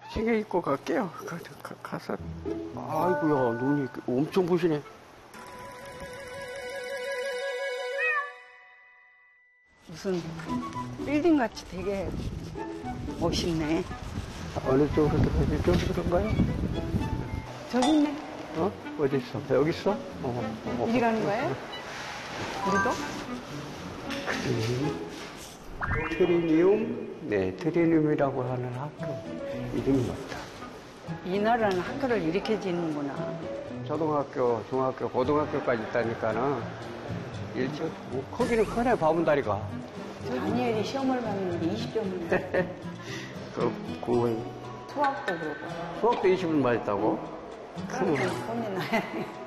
챙겨 입고 갈게요. 가서. 아이고야, 눈이 엄청 부시네. 무슨 빌딩 같이 되게 멋있네. 어느 쪽으로 들어가야 이쪽으로 그런가요? 저기 있네. 어? 어디 있어? 여기 있어? 이리 가는 거예요? 우리도? 트리니움? 네, 트리니움이라고 하는 학교 이름이 맞다. 이 나라는 학교를 이렇게 짓는구나. 초등학교, 중학교, 고등학교까지 있다니까는 일찍 크기는 크네, 바문다리가. 다니엘이 시험을 봤는데 20점을 그 수학도 그러고. 수학도 20분 맞았다고? 그렇게 손이 나야 돼.